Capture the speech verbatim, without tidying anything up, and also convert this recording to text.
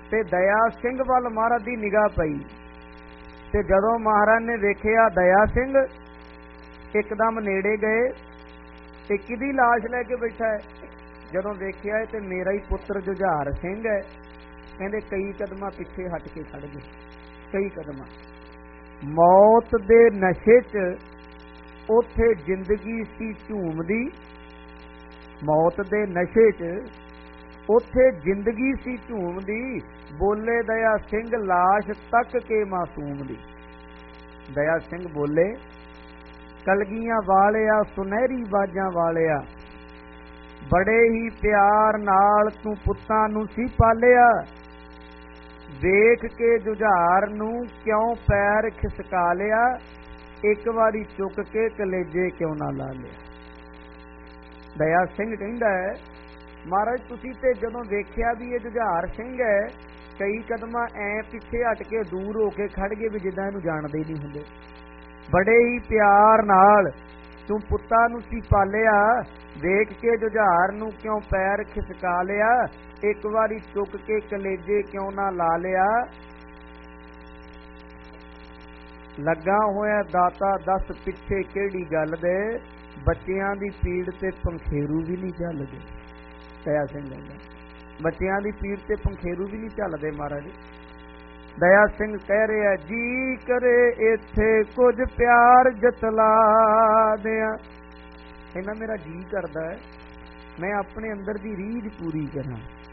ਤੇ ਦਇਆ ਸਿੰਘ ਵੱਲ ਮਹਾਰਾਜ ਦੀ ਨਿਗਾਹ ਪਈ। ਤੇ ਜਦੋਂ ਮਹਾਰਾਜ ਨੇ ਵੇਖਿਆ ਦਇਆ ਸਿੰਘ ਇੱਕਦਮ ਨੇੜੇ ਗਏ ਤੇ ਕਿਹਦੀ ਲਾਸ਼ ਲੈ ਕੇ ਬੈਠਾ ਹੈ। ਜਦੋਂ ਵੇਖਿਆ ਤੇ ਮੇਰਾ ਹੀ ਪੁੱਤਰ ਜੁਝਾਰ ਸਿੰਘ ਹੈ। ਕਹਿੰਦੇ ਕਈ ਕਦਮਾਂ ਪਿੱਛੇ ਹਟ ਕੇ ਖੜ ਗਏ, ਕਈ ਕਦਮਾਂ। ਮੌਤ ਦੇ ਨਸ਼ੇ 'ਚ ਉੱਥੇ ਜ਼ਿੰਦਗੀ ਸੀ ਝੂਮਦੀ, ਮੌਤ ਦੇ ਨਸ਼ੇ 'ਚ ਉੱਥੇ ਜ਼ਿੰਦਗੀ ਸੀ ਝੂਮਦੀ। ਬੋਲੇ ਦਇਆ ਸਿੰਘ ਲਾਸ਼ ਤੱਕ ਕੇ ਮਾਸੂਮ ਦੀ। ਦਇਆ ਸਿੰਘ ਬੋਲੇ ਕਲਗੀਆਂ ਵਾਲਿਆ ਸੁਨਹਿਰੀ ਬਾਜਾਂ ਵਾਲਿਆ, ਬੜੇ ਹੀ ਪਿਆਰ ਨਾਲ ਤੂੰ ਪੁੱਤਾਂ ਨੂੰ ਸੀ ਪਾਲਿਆ। ਵੇਖ ਕੇ ਜੁਝਾਰ ਨੂੰ ਕਿਉਂ ਪੈਰ ਖਿਸਕਾ ਲਿਆ, ਇੱਕ ਵਾਰੀ ਚੁੱਕ ਕੇ ਕਲੇਜੇ ਕਿਉਂ ਨਾ ਲਾ ਲਿਆ। ਦਇਆ ਸਿੰਘ ਕਹਿੰਦਾ ਹੈ ਮਹਾਰਾਜ ਤੁਸੀਂ ਤੇ ਜਦੋਂ ਵੇਖਿਆ ਵੀ ਇਹ ਜੁਝਾਰ ਸਿੰਘ ਹੈ, ਕਈ ਕਦਮਾਂ ਐ ਪਿੱਛੇ ਹਟ ਕੇ ਦੂਰ ਹੋ ਕੇ ਖੜ ਗਏ ਵੀ ਜਿੱਦਾਂ ਇਹਨੂੰ ਜਾਣਦੇ ਨਹੀਂ ਹੁੰਦੇ। ਬੜੇ ਹੀ ਪਿਆਰ ਨਾਲ ਤੂੰ ਪੁੱਤਾਂ ਨੂੰ ਸੀ ਪਾਲਿਆ, ਵੇਖ ਕੇ ਜੁਝਾਰ ਨੂੰ ਕਿਉਂ ਪੈਰ ਖਿਸਕਾ ਲਿਆ, ਇੱਕ ਵਾਰੀ ਚੁੱਕ ਕੇ ਕਲੇਜੇ ਕਿਉਂ ਨਾ ਲਾ ਲਿਆ। ਲੱਗਾ ਹੋਇਆ ਦਾਤਾ ਦੱਸ ਪਿੱਛੇ ਕਿਹੜੀ ਗੱਲ ਦੇ, ਬੱਚਿਆਂ ਦੀ ਪੀੜ ਤੇ ਪੰਖੇਰੂ ਵੀ ਨਹੀਂ ਝੱਲਦੇ। ਦਇਆ ਸਿੰਘ ਕਹਿੰਦਾ ਬੱਚਿਆਂ ਦੀ ਪੀੜ ਤੇ ਪੰਖੇਰੂ ਵੀ ਨਹੀਂ ਝੱਲਦੇ ਮਹਾਰਾਜ। ਦਇਆ ਸਿੰਘ ਕਹਿ ਰਿਹਾ ਜੀ ਕਰੇ ਇੱਥੇ ਕੁਝ ਪਿਆਰ ਜਤਲਾ ਦਿਆਂ। ਇਹਨਾਂ ਮੇਰਾ ਜੀ ਕਰਦਾ ਹੈ ਮੈਂ ਆਪਣੇ ਅੰਦਰ ਦੀ ਰੀਝ ਪੂਰੀ ਕਰਾਂ।